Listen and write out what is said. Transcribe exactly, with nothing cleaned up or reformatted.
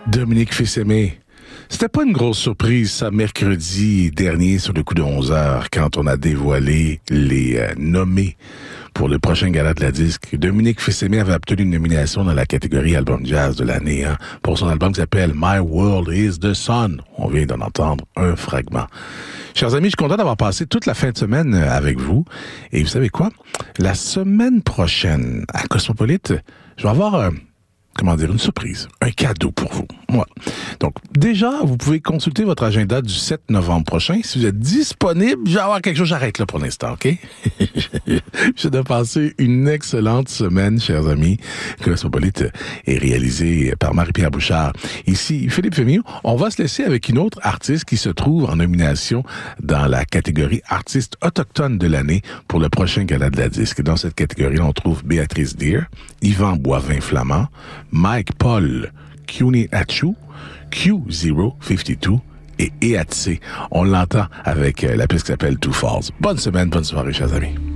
Dominique Fils-Aimé. C'était pas une grosse surprise, ça, mercredi dernier, sur le coup de onze heures, quand on a dévoilé les euh, nommés pour le prochain gala de la disque. Dominique Fils-Aimé avait obtenu une nomination dans la catégorie album jazz de l'année, hein, pour son album qui s'appelle My World is the Sun. On vient d'en entendre un fragment. Chers amis, je suis content d'avoir passé toute la fin de semaine avec vous. Et vous savez quoi? La semaine prochaine, à Cosmopolite, je vais avoir... Euh, comment dire, une surprise, un cadeau pour vous. Ouais. Donc, déjà, vous pouvez consulter votre agenda du sept novembre prochain. Si vous êtes disponible, je vais avoir quelque chose. J'arrête là pour l'instant, OK? Je dois passer une excellente semaine, chers amis. Cosmopolite est réalisé par Marie-Pierre Bouchard. Ici, Philippe Fémillon. On va se laisser avec une autre artiste qui se trouve en nomination dans la catégorie artiste autochtone de l'année pour le prochain gala de la disque. Dans cette catégorie, on trouve Béatrice Deer, Yvan Boivin-Flamand, Mike Paul Kuniachu, Q zéro cinquante-deux et E A T C. On l'entend avec la piste qui s'appelle Two Falls. Bonne semaine, bonne soirée, chers amis.